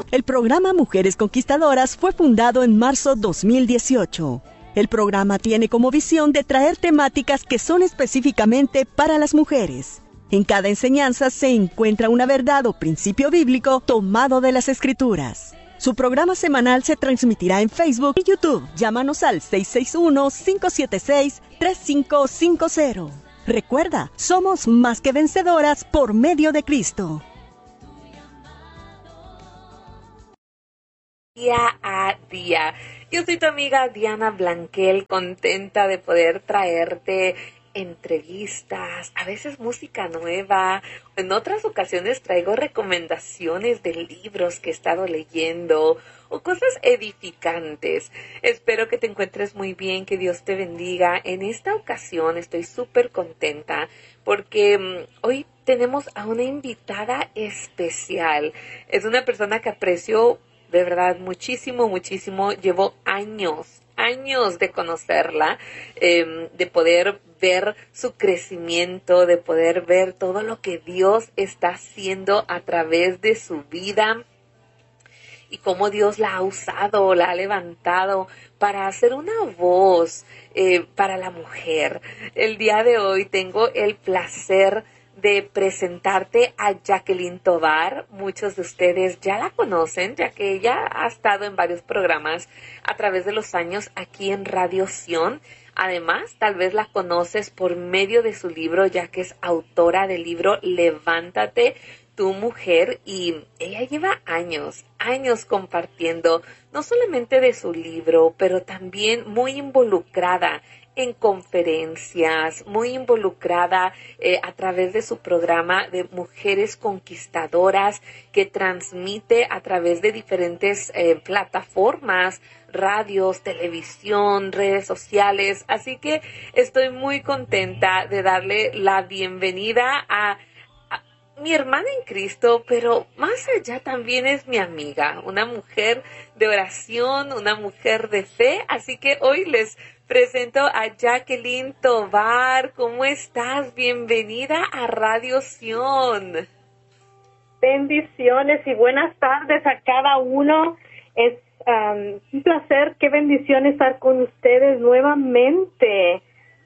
El programa Mujeres Conquistadoras fue fundado en marzo 2018. El programa tiene como visión de traer temáticas que son específicamente para las mujeres. En cada enseñanza se encuentra una verdad o principio bíblico tomado de las Escrituras. Su programa semanal se transmitirá en Facebook y YouTube. Llámanos al 661-576-3550. Recuerda, somos más que vencedoras por medio de Cristo. Día a día. Yo soy tu amiga Diana Blanquel, contenta de poder traerte entrevistas, a veces música nueva. En otras ocasiones traigo recomendaciones de libros que he estado leyendo o cosas edificantes. Espero que te encuentres muy bien, que Dios te bendiga. En esta ocasión estoy súper contenta porque hoy tenemos a una invitada especial. Es una persona que aprecio de verdad muchísimo, muchísimo. Llevo años de conocerla, de poder ver su crecimiento, de poder ver todo lo que Dios está haciendo a través de su vida y cómo Dios la ha usado, la ha levantado para hacer una voz para la mujer. El día de hoy tengo el placer de presentarte a Jacqueline Tovar. Muchos de ustedes ya la conocen, ya que ella ha estado en varios programas a través de los años aquí en Radio Sion. Además, tal vez la conoces por medio de su libro, ya que es autora del libro Levántate, tu mujer, y ella lleva años compartiendo, no solamente de su libro, pero también muy involucrada en conferencias, muy involucrada a través de su programa de Mujeres Conquistadoras que transmite a través de diferentes plataformas, radios, televisión, redes sociales. Así que estoy muy contenta de darle la bienvenida a mi hermana en Cristo, pero más allá también es mi amiga, una mujer de oración, una mujer de fe. Así que hoy les presento a Jacqueline Tovar. ¿Cómo estás? Bienvenida a Radio Sion. Bendiciones y buenas tardes a cada uno. Es un placer, qué bendición estar con ustedes nuevamente.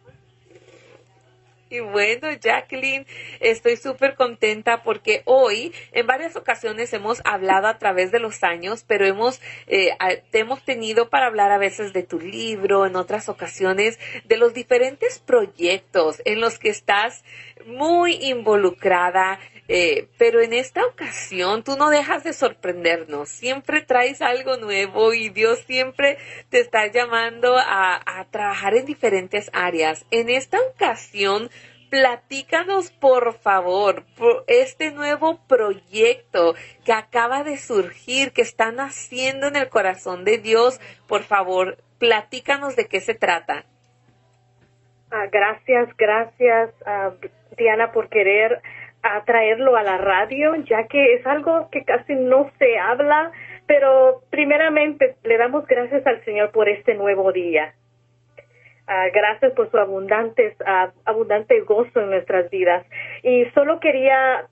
Y bueno, Jacqueline, estoy súper contenta porque hoy en varias ocasiones hemos hablado a través de los años, pero te hemos tenido para hablar a veces de tu libro, en otras ocasiones de los diferentes proyectos en los que estás muy involucrada, pero en esta ocasión tú no dejas de sorprendernos, siempre traes algo nuevo y Dios siempre te está llamando a trabajar en diferentes áreas. En esta ocasión, platícanos por favor por este nuevo proyecto que acaba de surgir, que están haciendo en el corazón de Dios. Por favor, platícanos de qué se trata. Gracias, Diana, por querer traerlo a la radio, ya que es algo que casi no se habla, pero primeramente le damos gracias al Señor por este nuevo día. Gracias por su abundante gozo en nuestras vidas. Y solo quería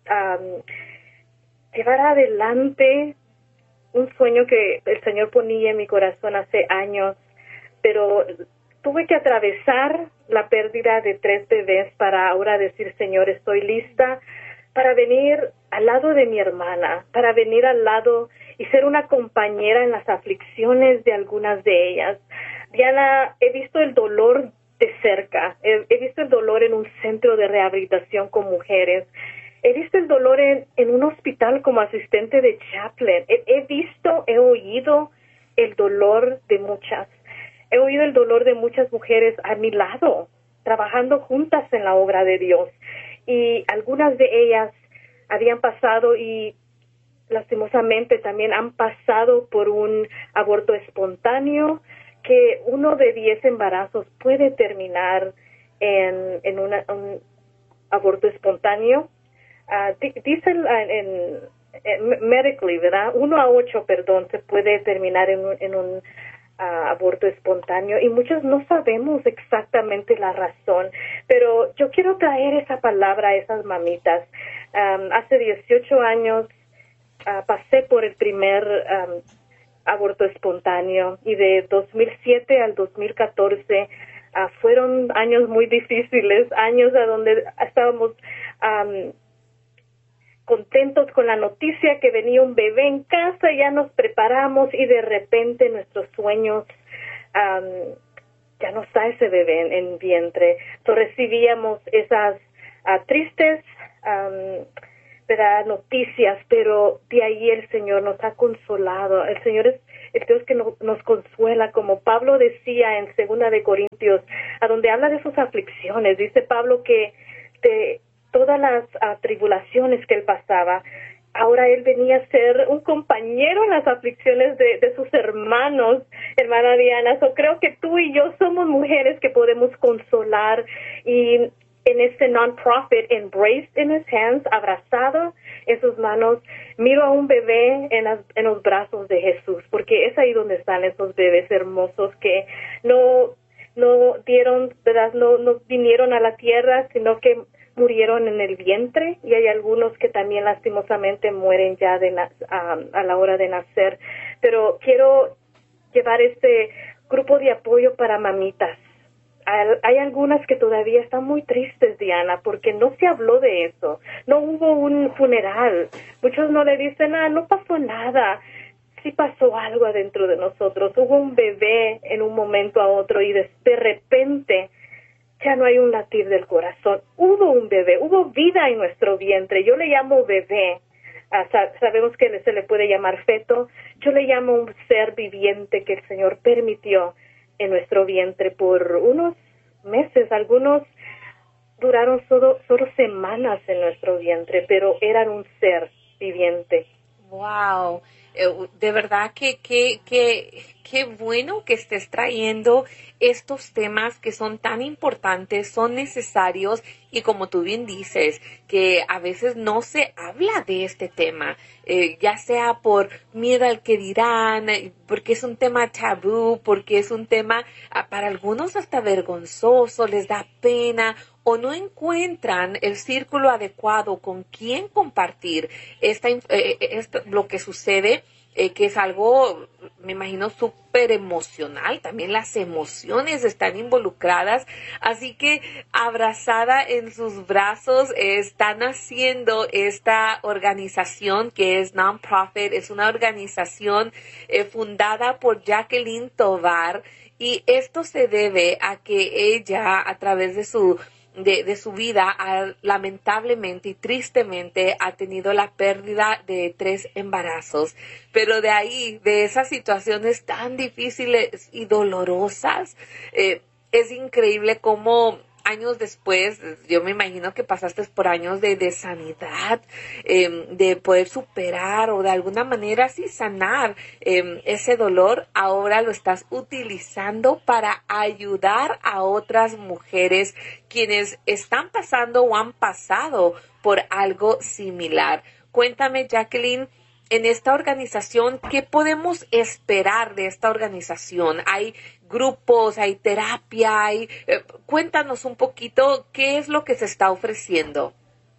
llevar adelante un sueño que el Señor ponía en mi corazón hace años, pero tuve que atravesar la pérdida de 3 bebés para ahora decir, Señor, estoy lista para venir al lado de mi hermana, para venir al lado y ser una compañera en las aflicciones de algunas de ellas. Diana, he visto el dolor de cerca, he visto el dolor en un centro de rehabilitación con mujeres, he visto el dolor en un hospital como asistente de chaplain, he oído el dolor de muchas. He oído el dolor de muchas mujeres a mi lado, trabajando juntas en la obra de Dios. Y algunas de ellas habían pasado y lastimosamente también han pasado por un aborto espontáneo, que 1 de 10 embarazos puede terminar en un aborto espontáneo. Dicen medically, ¿verdad? 1 a 8, se puede terminar en un aborto espontáneo, y muchos no sabemos exactamente la razón, pero yo quiero traer esa palabra a esas mamitas. Hace 18 años pasé por el primer aborto espontáneo, y de 2007 al 2014 fueron años muy difíciles, años a donde estábamos contentos con la noticia que venía un bebé en casa, ya nos preparamos y de repente nuestros sueños, ya no está ese bebé en vientre. Entonces recibíamos esas tristes noticias, pero de ahí el Señor nos ha consolado. El Señor es el Dios que nos consuela, como Pablo decía en 2 de Corintios, a donde habla de sus aflicciones. Dice Pablo que de todas las tribulaciones que él pasaba, ahora él venía a ser un compañero en las aflicciones de sus hermanos, hermana Diana. Creo que tú y yo somos mujeres que podemos consolar, y en este non-profit, embraced in his hands, abrazado en sus manos, miro a un bebé en los brazos de Jesús, porque es ahí donde están esos bebés hermosos que no dieron, ¿verdad? No vinieron a la tierra, sino que murieron en el vientre, y hay algunos que también lastimosamente mueren ya a la hora de nacer. Pero quiero llevar este grupo de apoyo para mamitas. Hay algunas que todavía están muy tristes, Diana, porque no se habló de eso. No hubo un funeral. Muchos no le dicen, no pasó nada. Sí pasó algo adentro de nosotros. Hubo un bebé en un momento a otro, y de repente ya no hay un latir del corazón. Hubo un bebé, hubo vida en nuestro vientre. Yo le llamo bebé. Sabemos que se le puede llamar feto. Yo le llamo un ser viviente que el Señor permitió en nuestro vientre por unos meses. Algunos duraron solo semanas en nuestro vientre, pero eran un ser viviente. Wow, de verdad que qué bueno que estés trayendo estos temas que son tan importantes, son necesarios, y como tú bien dices, que a veces no se habla de este tema, ya sea por miedo al que dirán, porque es un tema tabú, porque es un tema para algunos hasta vergonzoso, les da pena, o no encuentran el círculo adecuado con quien compartir lo que sucede, que es algo, me imagino, súper emocional. También las emociones están involucradas. Así que abrazada en sus brazos están haciendo esta organización que es non-profit. Es una organización fundada por Jacqueline Tovar, y esto se debe a que ella, a través de su vida, lamentablemente y tristemente ha tenido la pérdida de 3 embarazos, pero de ahí, de esas situaciones tan difíciles y dolorosas, es increíble cómo años después, yo me imagino que pasaste por años de sanidad, de poder superar o de alguna manera sí sanar ese dolor. Ahora lo estás utilizando para ayudar a otras mujeres quienes están pasando o han pasado por algo similar. Cuéntame, Jacqueline, en esta organización, ¿qué podemos esperar de esta organización? ¿Hay grupos, hay terapia? Cuéntanos un poquito qué es lo que se está ofreciendo.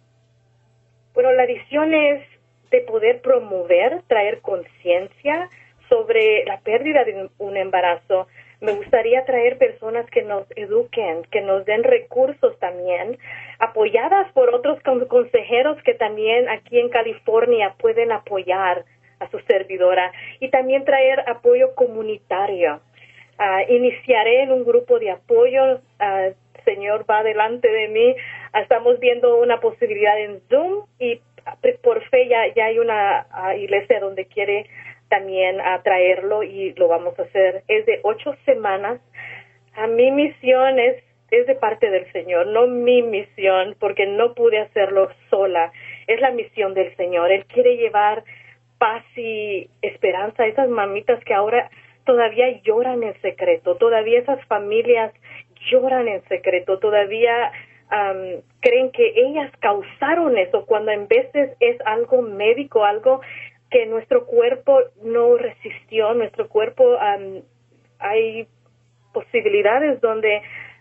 Bueno, la visión es de poder promover, traer conciencia sobre la pérdida de un embarazo. Me gustaría traer personas que nos eduquen, que nos den recursos también, apoyadas por otros consejeros que también aquí en California pueden apoyar a su servidora, y también traer apoyo comunitario. Iniciaré en un grupo de apoyo. Señor va delante de mí. Estamos viendo una posibilidad en Zoom, y por fe ya hay una iglesia donde quiere también traerlo, y lo vamos a hacer. Es de 8 semanas. Mi misión es de parte del Señor, no mi misión, porque no pude hacerlo sola. Es la misión del Señor. Él quiere llevar paz y esperanza a esas mamitas que ahora todavía lloran en secreto, todavía esas familias lloran en secreto, todavía creen que ellas causaron eso, cuando en veces es algo médico, algo que nuestro cuerpo no resistió. Nuestro cuerpo, hay posibilidades donde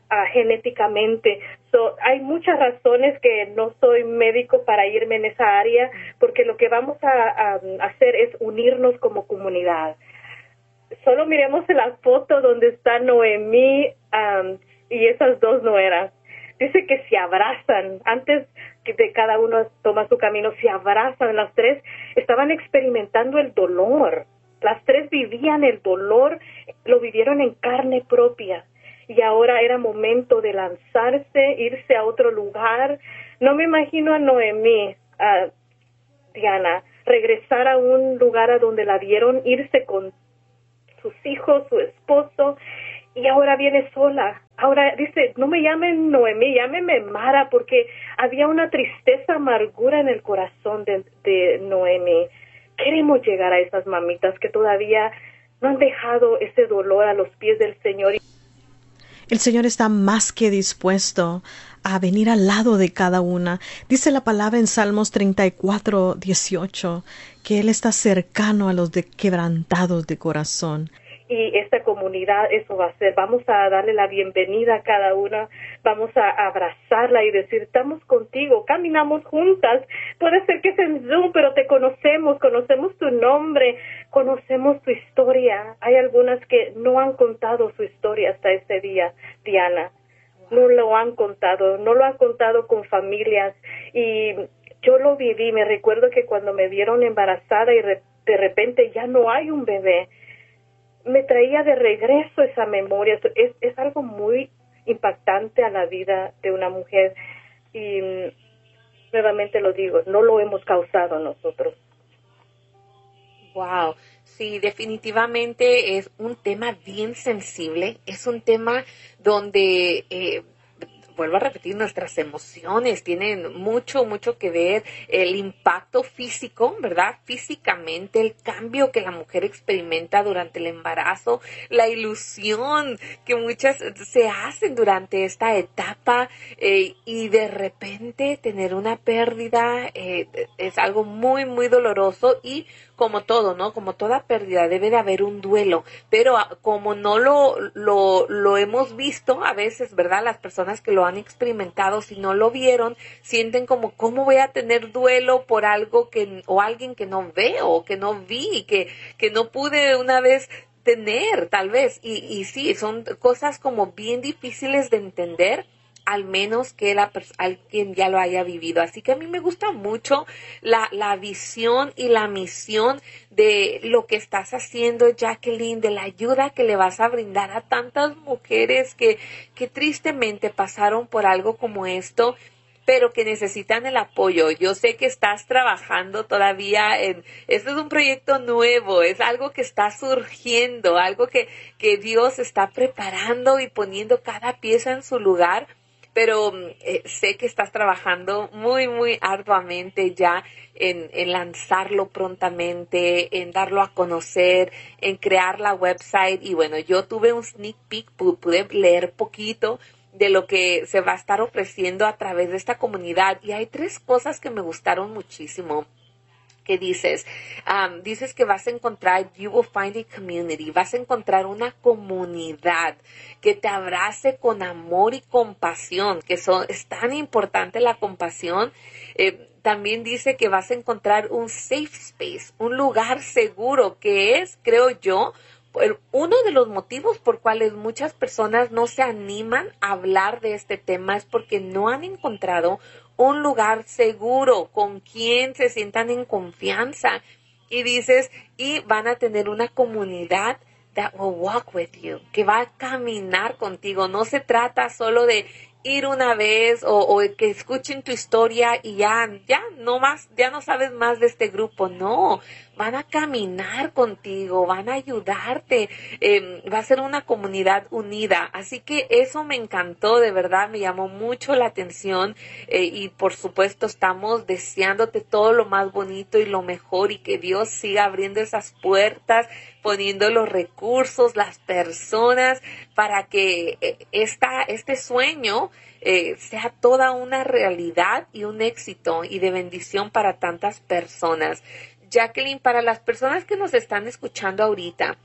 genéticamente. Hay muchas razones que no soy médico para irme en esa área, porque lo que vamos a hacer es unirnos como comunidad. Solo miremos la foto donde está Noemí y esas dos nueras. Dice que se abrazan. Antes que de cada uno toma su camino, se abrazan. Las tres estaban experimentando el dolor. Las tres vivían el dolor, lo vivieron en carne propia. Y ahora era momento de lanzarse, irse a otro lugar. No me imagino a Noemí, Diana, regresar a un lugar a donde la vieron irse con sus hijos, su esposo, y ahora viene sola. Ahora dice, no me llamen Noemí, llámeme Mara, porque había una tristeza, amargura en el corazón de Noemí. Queremos llegar a esas mamitas que todavía no han dejado ese dolor a los pies del Señor. El Señor está más que dispuesto a venir al lado de cada una. Dice la palabra en Salmos 34:18, que Él está cercano a los quebrantados de corazón. Y esta comunidad eso va a ser. Vamos a darle la bienvenida a cada una, vamos a abrazarla y decir, estamos contigo, caminamos juntas. Puede ser que es en Zoom, pero te conocemos tu nombre, conocemos tu historia. Hay algunas que no han contado su historia hasta este día, Diana. No lo han contado con familias. Y yo lo viví, me recuerdo que cuando me vieron embarazada y de repente ya no hay un bebé, me traía de regreso esa memoria. Es algo muy impactante a la vida de una mujer y nuevamente lo digo, no lo hemos causado nosotros. Wow, sí, definitivamente es un tema bien sensible, es un tema donde vuelvo a repetir, nuestras emociones tienen mucho que ver, el impacto físico, ¿verdad? Físicamente, el cambio que la mujer experimenta durante el embarazo, la ilusión que muchas se hacen durante esta etapa y de repente tener una pérdida es algo muy doloroso y como todo, ¿no? Como toda pérdida debe de haber un duelo, pero como no lo hemos visto a veces, ¿verdad? Las personas que lo han experimentado, si no lo vieron, sienten como, ¿cómo voy a tener duelo por algo o alguien que no veo, que no vi, que no pude una vez tener, tal vez? Y sí, son cosas como bien difíciles de entender, al menos que alguien ya lo haya vivido. Así que a mí me gusta mucho la visión y la misión de lo que estás haciendo, Jacqueline, de la ayuda que le vas a brindar a tantas mujeres que tristemente pasaron por algo como esto, pero que necesitan el apoyo. Yo sé que estás trabajando todavía este es un proyecto nuevo, es algo que está surgiendo, algo que Dios está preparando y poniendo cada pieza en su lugar, pero sé que estás trabajando muy arduamente ya en lanzarlo prontamente, en darlo a conocer, en crear la website. Y bueno, yo tuve un sneak peek, pude leer poquito de lo que se va a estar ofreciendo a través de esta comunidad. Y hay 3 cosas que me gustaron muchísimo. Que dices que vas a encontrar, you will find a community, vas a encontrar una comunidad que te abrace con amor y compasión, es tan importante la compasión. También dice que vas a encontrar un safe space, un lugar seguro, que es, creo yo, uno de los motivos por cuales muchas personas no se animan a hablar de este tema es porque no han encontrado un lugar seguro con quien se sientan en confianza. Y dices, y van a tener una comunidad that will walk with you, que va a caminar contigo. No se trata solo de ir una vez o que escuchen tu historia y ya no sabes más de este grupo. No, van a caminar contigo, van a ayudarte, va a ser una comunidad unida. Así que eso me encantó, de verdad, me llamó mucho la atención y por supuesto estamos deseándote todo lo más bonito y lo mejor y que Dios siga abriendo esas puertas, poniendo los recursos, las personas para que este sueño sea toda una realidad y un éxito y de bendición para tantas personas. Jacqueline, para las personas que nos están escuchando ahorita,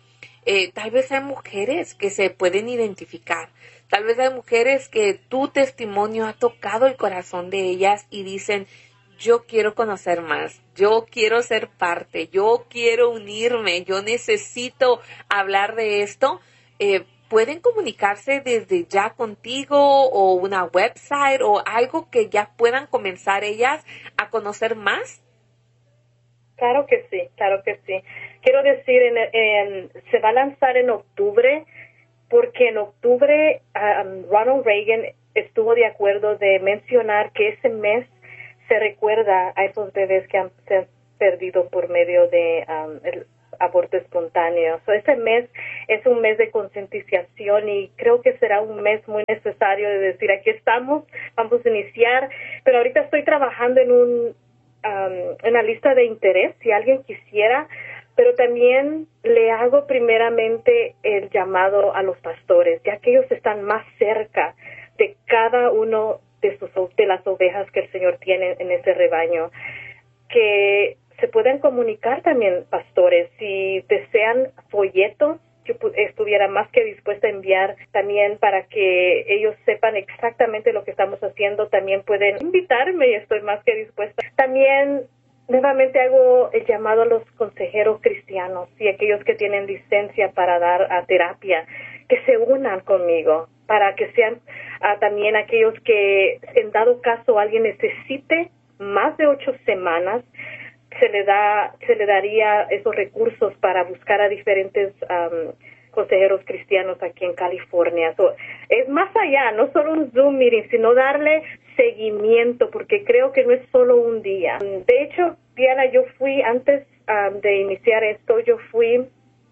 Tal vez hay mujeres que se pueden identificar. Tal vez hay mujeres que tu testimonio ha tocado el corazón de ellas y dicen, yo quiero conocer más, yo quiero ser parte, yo quiero unirme, yo necesito hablar de esto. Pueden comunicarse desde ya contigo o una website o algo que ya puedan comenzar ellas a conocer más. Claro que sí, claro que sí. Quiero decir, se va a lanzar en octubre, porque en octubre Ronald Reagan estuvo de acuerdo de mencionar que ese mes se recuerda a esos bebés que se han perdido por medio de el aborto espontáneo. Ese mes es un mes de concientización y creo que será un mes muy necesario de decir, aquí estamos, vamos a iniciar, pero ahorita estoy trabajando en una lista de interés, si alguien quisiera, pero también le hago primeramente el llamado a los pastores, ya que ellos están más cerca de cada uno de las ovejas que el Señor tiene en ese rebaño, que se pueden comunicar también, pastores, si desean folletos. Yo estuviera más que dispuesta a enviar también para que ellos sepan exactamente lo que estamos haciendo. También pueden invitarme y estoy más que dispuesta. También nuevamente hago el llamado a los consejeros cristianos y aquellos que tienen licencia para dar terapia, que se unan conmigo, para que sean también aquellos que, en dado caso alguien necesite más de 8 semanas, se le daría esos recursos para buscar a diferentes consejeros cristianos aquí en California. Es más allá, no solo un Zoom meeting, sino darle seguimiento, porque creo que no es solo un día. De hecho, Diana, yo fui, antes de iniciar esto, yo fui,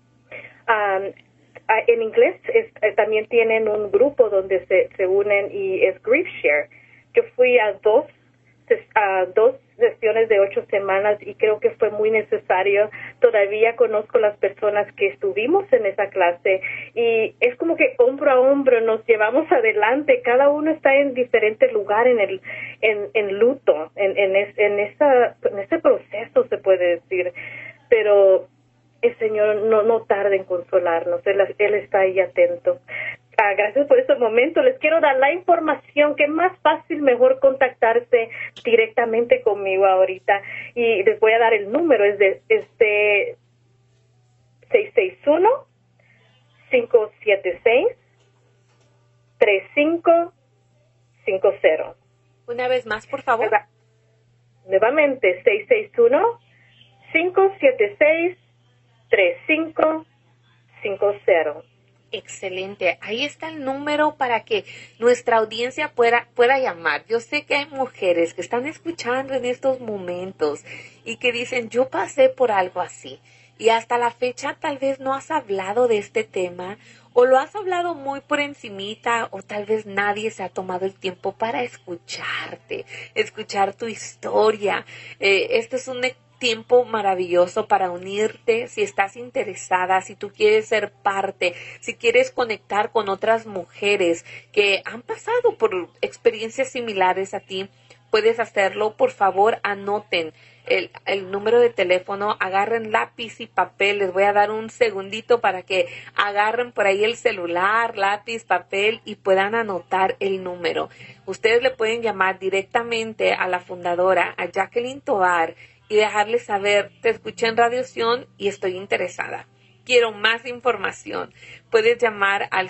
en inglés también tienen un grupo donde se unen y es Grief Share. Yo fui a dos sesiones de 8 semanas y creo que fue muy necesario. Todavía conozco las personas que estuvimos en esa clase y es como que hombro a hombro nos llevamos adelante. Cada uno está en diferente lugar en luto, en ese proceso, se puede decir, pero el Señor no tarda en consolarnos. Él está ahí atento. Gracias por este momento. Les quiero dar la información, que es más fácil, mejor contactarse directamente conmigo ahorita. Y les voy a dar el número, es de 661-576-3550. Una vez más, por favor. Nuevamente, 661-576-3550. Excelente. Ahí está el número para que nuestra audiencia pueda llamar. Yo sé que hay mujeres que están escuchando en estos momentos y que dicen, yo pasé por algo así. Y hasta la fecha tal vez no has hablado de este tema o lo has hablado muy por encimita o tal vez nadie se ha tomado el tiempo para escucharte, escuchar tu historia. Este es un tiempo maravilloso para unirte si estás interesada, si tú quieres ser parte, si quieres conectar con otras mujeres que han pasado por experiencias similares a ti. Puedes hacerlo. Por favor, anoten el número de teléfono, agarren lápiz y papel. Les voy a dar un segundito para que agarren por ahí el celular, lápiz, papel y puedan anotar el número. Ustedes le pueden llamar directamente a la fundadora, a Jacqueline Tovar, y dejarle saber, te escuché en Radio Sion y estoy interesada. Quiero más información. Puedes llamar al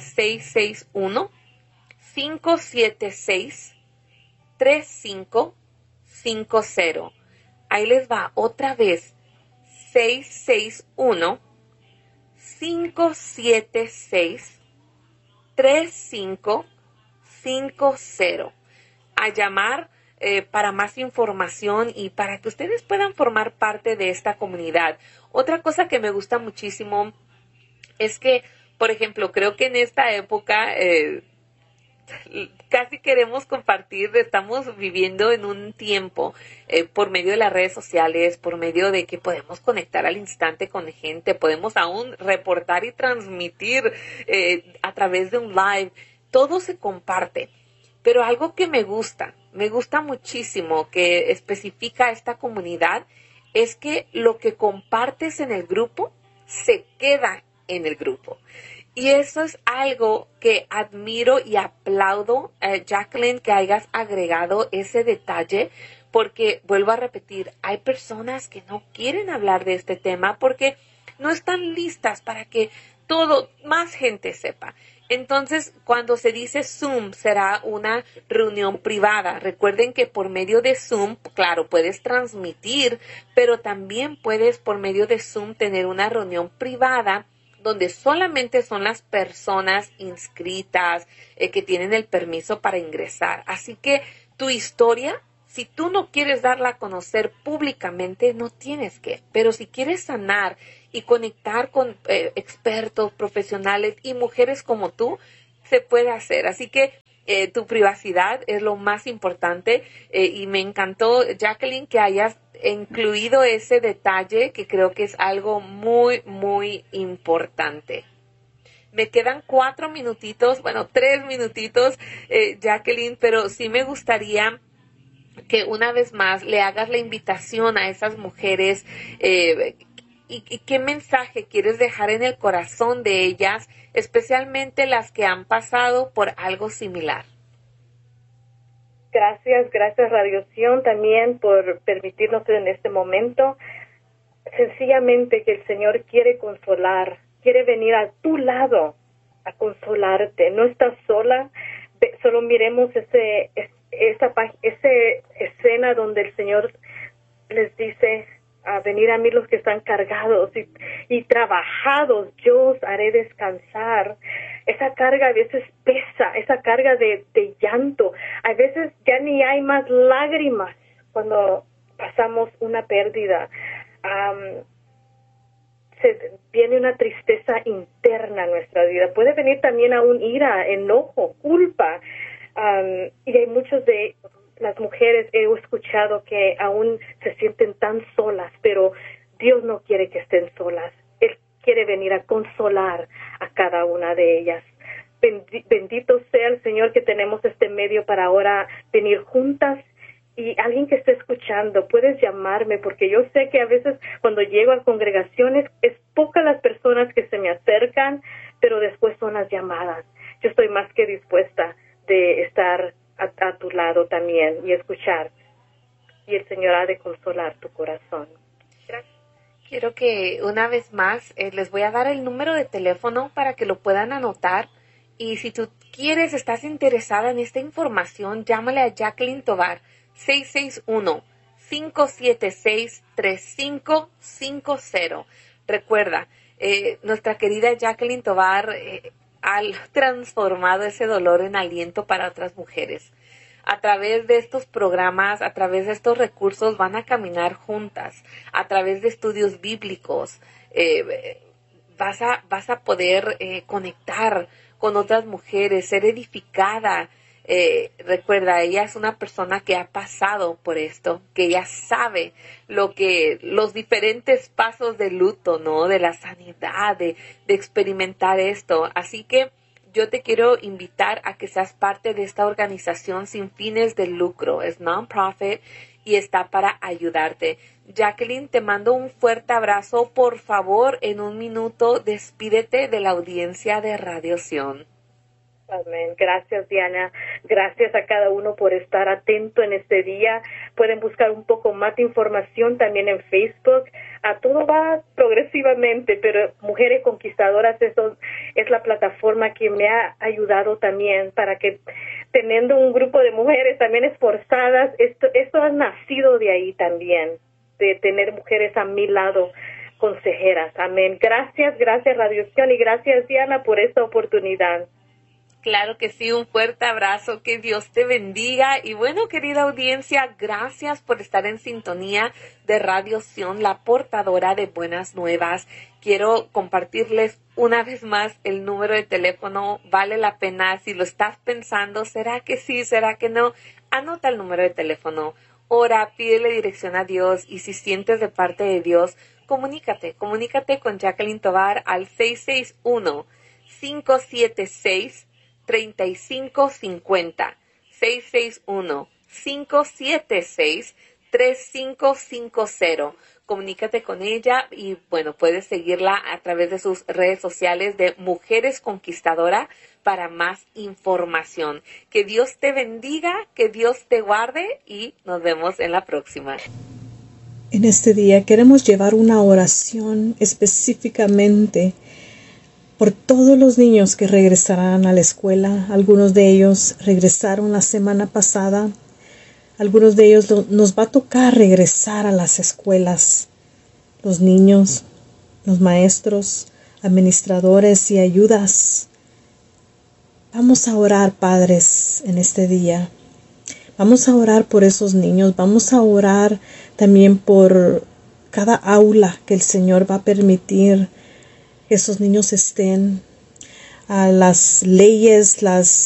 661-576-3550. Ahí les va otra vez. 661-576-3550. A llamar para más información y para que ustedes puedan formar parte de esta comunidad. Otra cosa que me gusta muchísimo es que, por ejemplo, creo que en esta época casi queremos compartir, estamos viviendo en un tiempo por medio de las redes sociales, por medio de que podemos conectar al instante con gente, podemos aún reportar y transmitir a través de un live, todo se comparte. Pero algo que me gusta muchísimo, que especifica esta comunidad, es que lo que compartes en el grupo se queda en el grupo. Y eso es algo que admiro y aplaudo, Jacqueline, que hayas agregado ese detalle, porque vuelvo a repetir, hay personas que no quieren hablar de este tema porque no están listas para que más gente sepa. Entonces, cuando se dice Zoom, será una reunión privada. Recuerden que por medio de Zoom, claro, puedes transmitir, pero también puedes por medio de Zoom tener una reunión privada donde solamente son las personas inscritas que tienen el permiso para ingresar. Así que tu historia, si tú no quieres darla a conocer públicamente, no tienes que. Pero si quieres sanar y conectar con expertos, profesionales y mujeres como tú, se puede hacer. Así que tu privacidad es lo más importante y me encantó, Jacqueline, que hayas incluido ese detalle que creo que es algo muy, muy importante. Me quedan 4 minutitos, bueno, 3 minutitos, Jacqueline, pero sí me gustaría que una vez más le hagas la invitación a esas mujeres y qué mensaje quieres dejar en el corazón de ellas, especialmente las que han pasado por algo similar. Gracias Radio Sion también por permitirnos en este momento. Sencillamente que el Señor quiere consolar, quiere venir a tu lado a consolarte. No estás sola, solo miremos esa escena donde el Señor les dice: a venir a mí los que están cargados y trabajados, yo os haré descansar. Esa carga a veces pesa, esa carga de llanto. A veces ya ni hay más lágrimas cuando pasamos una pérdida. Viene una tristeza interna a nuestra vida. Puede venir también aún ira, enojo, culpa. Y hay muchos de las mujeres, he escuchado que aún se sienten tan solas, pero Dios no quiere que estén solas. Él quiere venir a consolar a cada una de ellas. Bendito sea el Señor que tenemos este medio para ahora venir juntas. Y alguien que esté escuchando, puedes llamarme, porque yo sé que a veces cuando llego a congregaciones es pocas las personas que se me acercan, pero después son las llamadas. Yo estoy más que dispuesta de estar a tu lado también y escuchar, y el Señor ha de consolar tu corazón. Gracias. Quiero que una vez más les voy a dar el número de teléfono para que lo puedan anotar, y si tú quieres, estás interesada en esta información, llámale a Jacqueline Tovar 661-576-3550. Recuerda, nuestra querida Jacqueline Tovar ha transformado ese dolor en aliento para otras mujeres. A través de estos programas, a través de estos recursos, van a caminar juntas. A través de estudios bíblicos, vas a poder conectar con otras mujeres, ser edificada. Recuerda, ella es una persona que ha pasado por esto, que ella sabe los diferentes pasos de luto, ¿no? De la sanidad, de experimentar esto. Así que yo te quiero invitar a que seas parte de esta organización sin fines de lucro. Es non-profit y está para ayudarte. Jacqueline, te mando un fuerte abrazo. Por favor, en un minuto, despídete de la audiencia de Radio Sion. Amén. Gracias, Diana. Gracias a cada uno por estar atento en este día. Pueden buscar un poco más de información también en Facebook. Todo va progresivamente, pero Mujeres Conquistadoras, eso es la plataforma que me ha ayudado también para que, teniendo un grupo de mujeres también esforzadas, esto ha nacido de ahí también, de tener mujeres a mi lado, consejeras. Amén. Gracias Radio Sion, y gracias, Diana, por esta oportunidad. Claro que sí, un fuerte abrazo, que Dios te bendiga. Y bueno, querida audiencia, gracias por estar en sintonía de Radio Sion, la portadora de buenas nuevas. Quiero compartirles una vez más el número de teléfono. Vale la pena, si lo estás pensando, ¿será que sí, será que no? Anota el número de teléfono, ora, pídele dirección a Dios, y si sientes de parte de Dios, comunícate con Jacqueline Tovar al 661-576-3550, 661-576-3550. comunícate con ella y bueno, puedes seguirla a través de sus redes sociales de Mujeres Conquistadora para más información. Que Dios te bendiga, que Dios te guarde y nos vemos en la próxima. En este día queremos llevar una oración específicamente por todos los niños que regresarán a la escuela. Algunos de ellos regresaron la semana pasada. Algunos de ellos nos va a tocar regresar a las escuelas. Los niños, los maestros, administradores y ayudas. Vamos a orar, padres, en este día. Vamos a orar por esos niños. Vamos a orar también por cada aula que el Señor va a permitir que esos niños estén. Las leyes,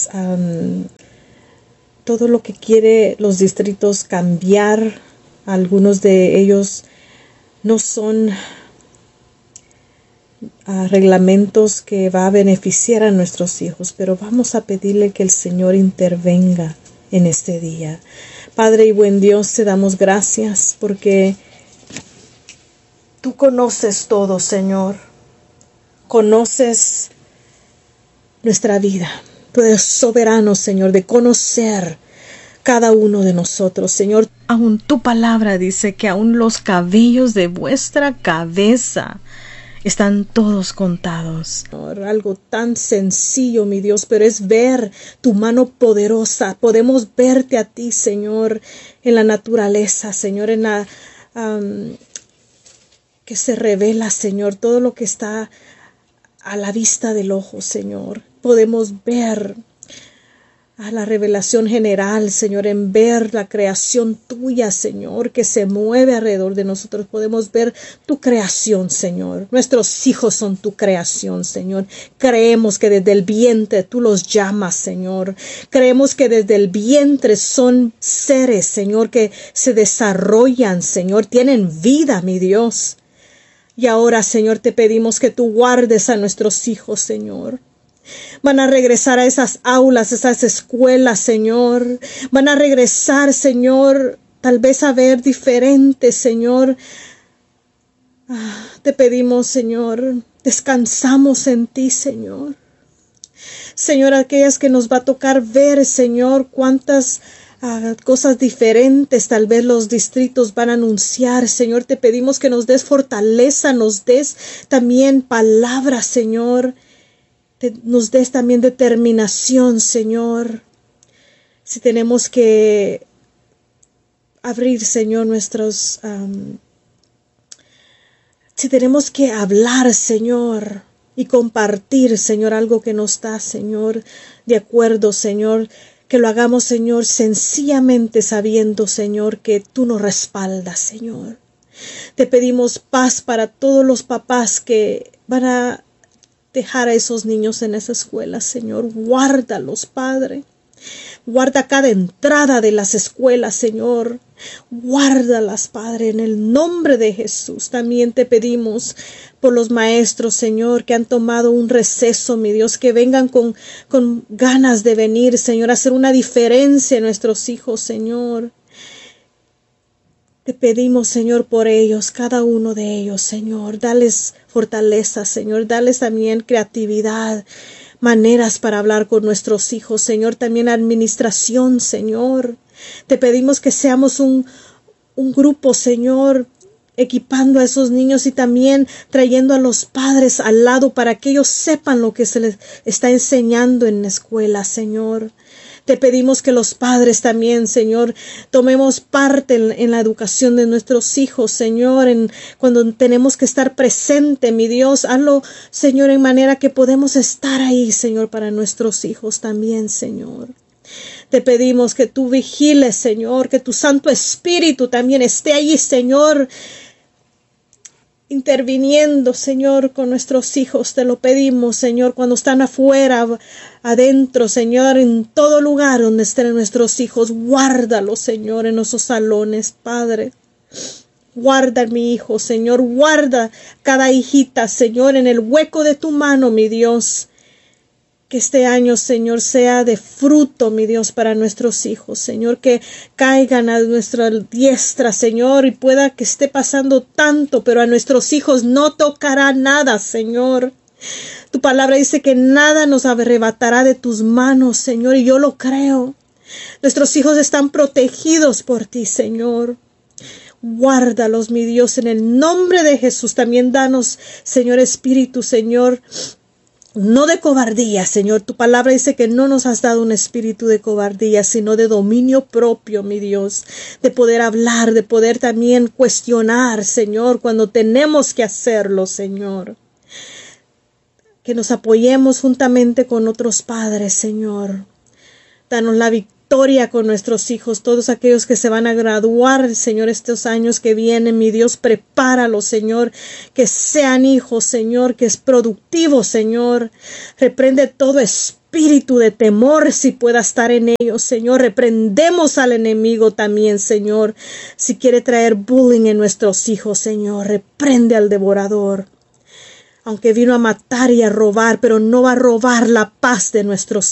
todo lo que quiere los distritos cambiar. Algunos de ellos no son reglamentos que va a beneficiar a nuestros hijos, pero vamos a pedirle que el Señor intervenga en este día. Padre y buen Dios, te damos gracias porque tú conoces todo, Señor. Conoces nuestra vida. Tú eres soberano, Señor, de conocer cada uno de nosotros, Señor. Aún tu palabra dice que aún los cabellos de vuestra cabeza están todos contados. Algo tan sencillo, mi Dios, pero es ver tu mano poderosa. Podemos verte a ti, Señor, en la naturaleza, Señor, en la que se revela, Señor, todo lo que está a la vista del ojo, Señor. Podemos ver a la revelación general, Señor, en ver la creación tuya, Señor, que se mueve alrededor de nosotros. Podemos ver tu creación, Señor. Nuestros hijos son tu creación, Señor. Creemos que desde el vientre tú los llamas, Señor. Creemos que desde el vientre son seres, Señor, que se desarrollan, Señor. Tienen vida, mi Dios. Y ahora, Señor, te pedimos que tú guardes a nuestros hijos, Señor. Van a regresar a esas aulas, esas escuelas, Señor. Van a regresar, Señor, tal vez a ver diferente, Señor. Te pedimos, Señor, descansamos en ti, Señor. Señor, aquellas que nos va a tocar ver, Señor, cuántas cosas diferentes tal vez los distritos van a anunciar, Señor. Te pedimos que nos des fortaleza, nos des también palabras, Señor. Nos des también determinación, Señor. Si tenemos que abrir, Señor, si tenemos que hablar, Señor, y compartir, Señor, algo que nos da, Señor, de acuerdo, Señor, que lo hagamos, Señor, sencillamente sabiendo, Señor, que tú nos respaldas, Señor. Te pedimos paz para todos los papás que van a dejar a esos niños en esa escuela, Señor. Guárdalos, Padre. Guarda cada entrada de las escuelas, Señor. Guárdalas, Padre, en el nombre de Jesús. También te pedimos por los maestros, Señor, que han tomado un receso, mi Dios, que vengan con ganas de venir, Señor, a hacer una diferencia en nuestros hijos, Señor. Te pedimos, Señor, por ellos, cada uno de ellos, Señor. Dales fortaleza, Señor. Dales también creatividad, maneras para hablar con nuestros hijos, Señor. También administración, Señor. Te pedimos que seamos un grupo, Señor, equipando a esos niños y también trayendo a los padres al lado para que ellos sepan lo que se les está enseñando en la escuela, Señor. Te pedimos que los padres también, Señor, tomemos parte en la educación de nuestros hijos, Señor, cuando tenemos que estar presente, mi Dios. Hazlo, Señor, en manera que podemos estar ahí, Señor, para nuestros hijos también, Señor. Te pedimos que tú vigiles, Señor, que tu Santo Espíritu también esté allí, Señor, interviniendo, Señor, con nuestros hijos. Te lo pedimos, Señor, cuando están afuera, adentro, Señor, en todo lugar donde estén nuestros hijos. Guárdalos, Señor, en esos salones, Padre. Guarda a mi hijo, Señor. Guarda cada hijita, Señor, en el hueco de tu mano, mi Dios. Que este año, Señor, sea de fruto, mi Dios, para nuestros hijos, Señor, que caigan a nuestra diestra, Señor, y pueda que esté pasando tanto, pero a nuestros hijos no tocará nada, Señor. Tu palabra dice que nada nos arrebatará de tus manos, Señor, y yo lo creo. Nuestros hijos están protegidos por ti, Señor. Guárdalos, mi Dios, en el nombre de Jesús. También danos, Señor Espíritu, Señor, no de cobardía, Señor. Tu palabra dice que no nos has dado un espíritu de cobardía, sino de dominio propio, mi Dios. De poder hablar, de poder también cuestionar, Señor, cuando tenemos que hacerlo, Señor. Que nos apoyemos juntamente con otros padres, Señor. Danos la victoria con nuestros hijos, todos aquellos que se van a graduar, Señor, estos años que vienen, mi Dios, prepáralos, Señor, que sean hijos, Señor, que es productivo, Señor. Reprende todo espíritu de temor si pueda estar en ellos, Señor. Reprendemos al enemigo también, Señor. Si quiere traer bullying en nuestros hijos, Señor, reprende al devorador. Aunque vino a matar y a robar, pero no va a robar la paz de nuestros